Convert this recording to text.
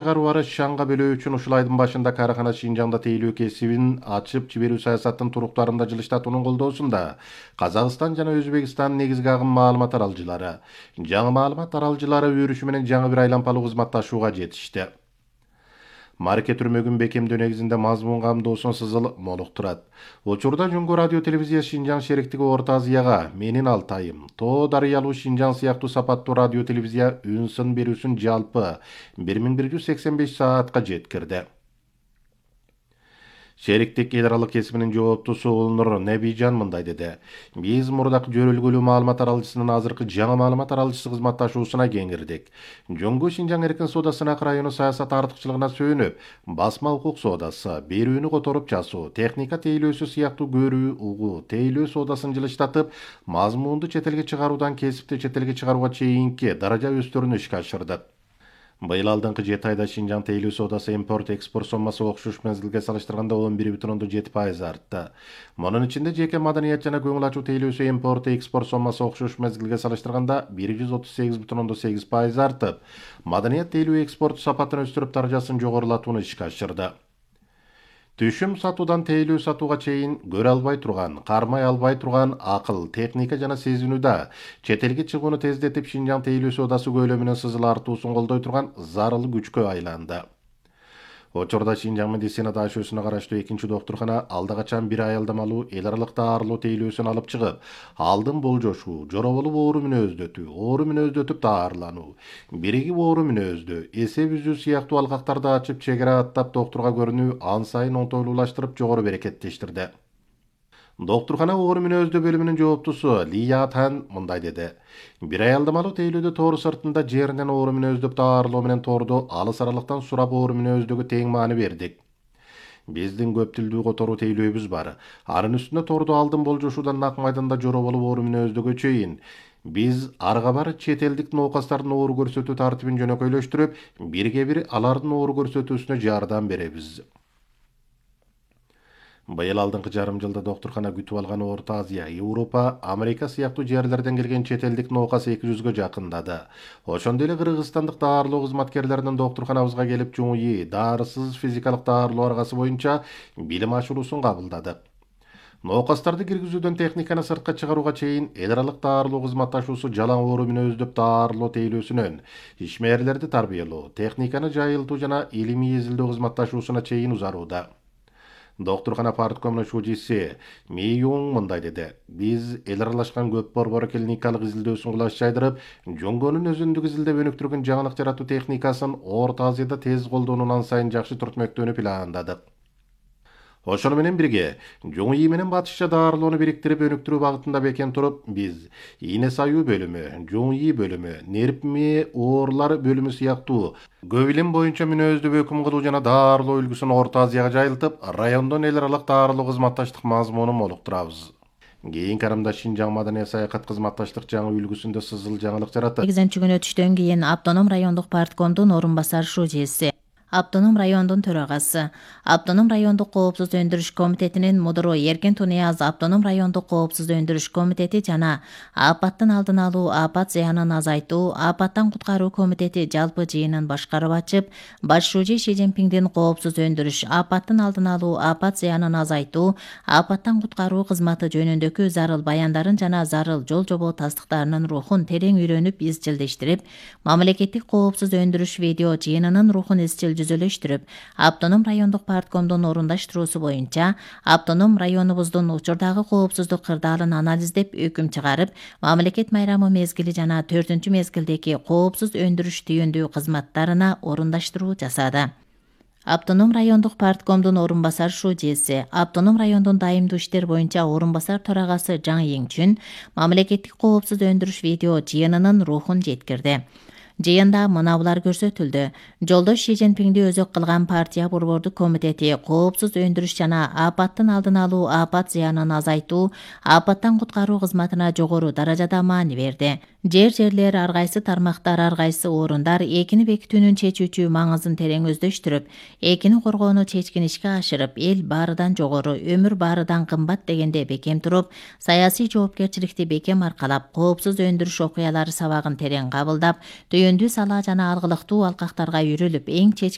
чыгаруу шаңга бөлөө үчүн ушул айдын башында каарахана Шинжаңда тейлөө кесибин ачып жиберүү саясаттын туруктарында жылыштатуунун колдоосунда Казакстан жана Өзбекстандын негизги агым маалымат таралжылары, жаңы маалымат таралжылары өрүшү менен жаңы бир айлампалуу кызматташууга жетишти. Марке түрмөгүн бекемдөө негизинде мазмун камдоосун сызыл молуктурат. Учурда Жөнгө радио телевизия Шинжаң шериктиги Орто Азияга менин Алтайым, Тоо дарыялуу Шинжаң сыяктуу сапаттуу радио телевизия үн сын берүүсүн жалпы 1185 саатка жеткирди. Шериктик эл аралык кесибинин жооптусу Улнур Небижан мындай деди. Биз мурдакы жөрөлгөлүү маалымат таралчысынын азыркы жаңы маалымат таралчысы кызматташуусуна кеңирдик. Жөнгө Шинжаң эркин соодасына району саясат артыкчылыгына сөөнүп, басма укук соодасы, берүүнү которуп жасоо, техника тейлөөсү сыяктуу көрүү, угуу, тейлөө соодасын жылыштатып, мазмунду чет элге чыгаруудан кесипти чет элге чыгарууга чейинки даража өстөрүнү ишке ашырдык. Быйыл алдыңкы 7 айда Шинжаң тейлөө соодасы импорт-экспорт соммасы окшош мезгилге салыштырганда 11,7% артты. Мунун ичинде жеке маданият жана көңүл ачуу тейлөөсү импорт-экспорт соммасы окшош мезгилге салыштырганда 138,9% артып, маданият тейлөө экспорт сапатын өстүрүп даражасын жогорулатууну ишке ашырды. Түшүм сатуудан тейлөө сатууга чейин көрө албай турган, кармай албай турган акыл, техника жана сезинүүдө чет элге чыгууну тездетип Шинжаң тейлөө соодасы көлөмүнүн сызыл артуусун колдой турган зарыл күчкө айланды. Учурда Шинжаң медицина даашөсүнө караштуу экинчи доктурхана алда качан бир аялдамалуу эл аралык даарылоо тейлөөсүн алып чыгып, алдын болжошуу, жороболуп оору мүнөздөтүп даарылануу, биригип оору мүнөздөө, эсеп үзүү сыяктуу алкактарды ачып чегара аттап доктурга көрүнүү ан сайын оңтойлуулаштырып жогору берекеттештирди. Доктурхана оору мүнөздөө бөлүмүнүн жооптусу Лия Тан мындай деди. Бир аялдамалуу тейлөөдө тоору сыртында жеринен оору мүнөздөп даарылоо менен тоорду алыс аралыктан сурап оору мүнөздөгө тең маани бердик. Биздин көп тилдүү которуу тейлөөбүз бар. Анын үстүнө тоорду алдын болжошуудан нак майданда жороболуп оору мүнөздөгө чейин биз арга бар чет элдик ноокастардын оору көрсөтүү тартибин жөнөкөйлөштүрүп, бирге бир алардын оору көрсөтүүсүнө жардам беребиз. Быйыл алдыңкы жарым жылда доктурхана күтүп алган Орто Азия, Европа, Америка сыяктуу жерлерден келген чет элдик ноокас 200гө жакындады. Ошондой эле кыргызстандык даарылоо кызматкерлеринин доктурханабызга келип жуңуй, даарысыз физикалык даарылоо аргасы боюнча билим ашуруусун кабылдадык. Ноокастарды киргизүүдөн техниканы сыртка чыгарууга чейин эл аралык даарылоо кызматташуусу жалаң оору мүнөздөп даарылоо тейлөөсүнөн ишмерлерди тарбиялоо, техниканы жайылтуу жана илимий изилдөө кызматташуусуна чейин узарууда. Доктурхана парткомунун шужиси Ми Юң мындай деди. Биз эл аралашкан көп борбор клиникалык изилдөөсүн кулаш жайдырып, жөнгөнүн өзүндүк изилдеп өнүктүргөн жаңылык жаратуу техникасын Орто Азияда тез колдоонун ан сайын жакшы түртмөктөөнү пландадык. Ошону менен бирге, жуңуй менен батышча даарылоону бириктирип өнүктүрүү багытында бекем туруп, биз ийне саюу бөлүмү, жуңуй бөлүмү, нерпми оорулар бөлүмү сыяктуу көп илим боюнча мүнөздүү өкүм кылуу жана даарылоо үлгүсүн Орто Азияга жайылтып, райондон эл аралык даарылоо кызматташтык мазмунун молуктурабыз. Кийинки арымда Шинжаң маданий саякат кызматташтык жаңы үлгүсүндө сызыл жаңылык жаратып, 8 күн өтүштөн кийин Автоном райондук парткомдун орун басар шужиси, Автоном райондун төрагасы, Автоном райондук коопсуз өндүрүш комитетинин мудуру Эркин Тунияз Автоном райондук коопсуз өндүрүш комитети жана апаттын алдын алуу, апат зыянын азайтуу, апаттан куткаруу комитети жалпы жыйынын башкарып ачып, баш шужи Ши Цзиньпиңдин коопсуз өндүрүш, апаттын алдын алуу, апат зыянын азайтуу, апаттан куткаруу кызматы жөнүндөгү зарыл баяндарын жана зарыл жол жобо тастыктарынын рухун терең үйрөнүп, изчилдештирип, мамлекеттик коопсуз өндүрүш видео жыйынынын рухун изчил жүзөлөштүрүп, Автоном райондук парткомдун орундаштыруусу боюнча Автоном районубуздун учурдагы коопсуздук кырдаалын анализдеп, өкүм чыгарып, мамлекет майрамы мезгили жана 4 мезгилдеги коопсуз өндүрүш түйүндүү кызматтарына орундаштыруу жасады. Автоном райондук парткомдун орун басар шужиси, Автоном райондун дайымдуу иштер боюнча орун басар төрагасы Жаң Ийиңчүн мамлекеттик коопсуз өндүрүш видео жыйынынын рухун жеткирди. Жыйында мынабулар көрсөтүлдү. Жолдош Ши Цзиньпиңди өзөк кылган партия борбордук комитети коопсуз өндүрүш жана апаттын алдын алуу, апат зыянын азайтуу, апаттан куткаруу кызматына жогору даражада маани берди. Жерлер ар кайсы тармактар, ар кайсы орундар экини бекитүүнүн чечүүчү маңызын терең өздөштүрүп, экини коргоону чечкин ишке ашырып, эл баарыдан жогору, өмүр баарыдан кымбат дегенде бекем туруп, саясий жоопкерчиликти бекем аркалап, коопсуз өндүрүш окуялары сабагын терең кабылдап, түйүндүү сала жана алгылыктуу алкактарга үйрүлүп, эң